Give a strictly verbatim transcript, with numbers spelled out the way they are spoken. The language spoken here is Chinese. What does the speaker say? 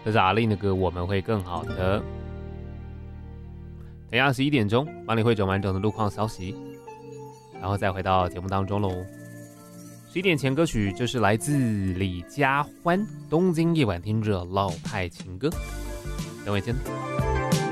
这是阿令的歌《我们会更好的》。等一下十一点钟，帮你汇总完整的路况消息，然后再回到节目当中喽。十一点前歌曲就是来自李佳欢《东京夜晚听着老派情歌》，等会见。